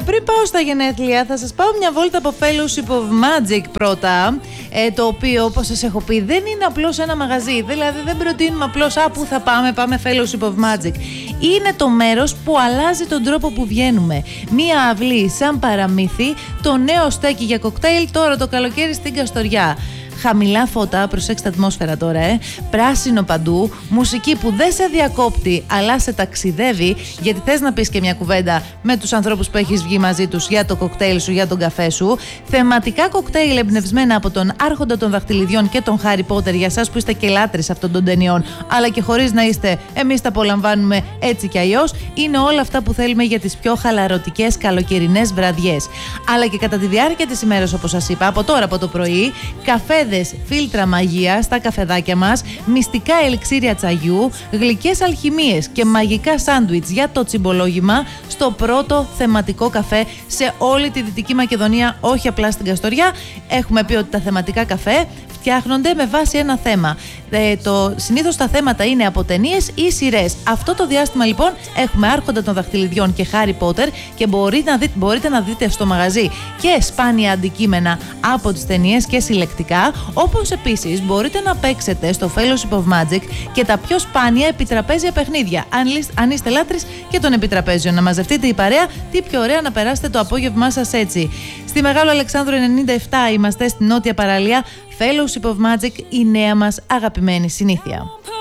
Πριν πάω στα γενέθλια, θα σας πάω μια βόλτα από Fellowship of Magic πρώτα. Το οποίο, όπως σας έχω πει, δεν είναι απλώς ένα μαγαζί. Δηλαδή, δεν προτείνουμε απλώς πού θα πάμε Fellowship of Magic. Είναι το μέρος που αλλάζει τον τρόπο που βγαίνουμε. Μία αυλή σαν παραμύθι, το νέο στέκι για κοκτέιλ τώρα το καλοκαίρι στην Καστοριά. Χαμηλά φώτα, προσέξτε ατμόσφαιρα τώρα, πράσινο παντού, μουσική που δεν σε διακόπτει αλλά σε ταξιδεύει, γιατί θες να πεις και μια κουβέντα με τους ανθρώπους που έχεις βγει μαζί τους για το κοκτέιλ σου, για τον καφέ σου. Θεματικά κοκτέιλ εμπνευσμένα από τον Άρχοντα των Δαχτυλιδιών και τον Χάρι Πότερ, για εσάς που είστε και λάτρεις αυτών των ταινιών, αλλά και χωρίς να είστε, εμείς τα απολαμβάνουμε έτσι κι αλλιώς. Είναι όλα αυτά που θέλουμε για τις πιο χαλαρωτικές καλοκαιρινές βραδιές. Αλλά και κατά τη διάρκεια της ημέρας, όπως σας είπα, από τώρα από το πρωί, καφέ, φίλτρα μαγεία στα καφεδάκια μας, μυστικά ελιξίρια τσαγιού, γλυκές αλχημίες και μαγικά σάντουιτς για το τσιμπολόγημα στο πρώτο θεματικό καφέ σε όλη τη Δυτική Μακεδονία, όχι απλά στην Καστοριά. Έχουμε πει ότι τα θεματικά καφέ φτιάχνονται με βάση ένα θέμα. Συνήθως τα θέματα είναι από ταινίες ή σειρές. Αυτό το διάστημα λοιπόν έχουμε Άρχοντα των Δαχτυλιδιών και Χάρι Πότερ και μπορείτε να δείτε στο μαγαζί και σπάνια αντικείμενα από τις ταινίες και συλλεκτικά, όπως επίσης μπορείτε να παίξετε στο Fellowship of Magic και τα πιο σπάνια επιτραπέζια παιχνίδια. Αν είστε λάτρεις και των επιτραπέζιων, να μαζευτείτε η παρέα, τι πιο ωραία να περάσετε το απόγευμά σας έτσι. Στη Μεγάλο Αλεξάνδρου 97 είμαστε, στην νότια παραλία. Fellowship of Magic, η νέα μας αγαπημένη συνήθεια.